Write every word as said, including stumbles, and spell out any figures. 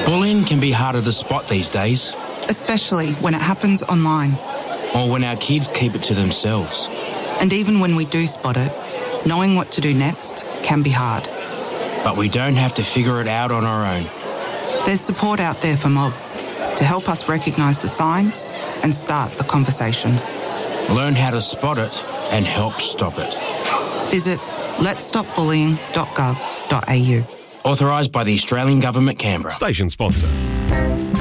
Bullying can be harder to spot these days. Especially when it happens online. Or when our kids keep it to themselves. And even when we do spot it, knowing what to do next can be hard. But we don't have to figure it out on our own. There's support out there for Mob to help us recognise the signs and start the conversation. Learn how to spot it and help stop it. Visit lets stop bullying dot gov dot a u. Authorised by the Australian Government, Canberra. Station sponsor.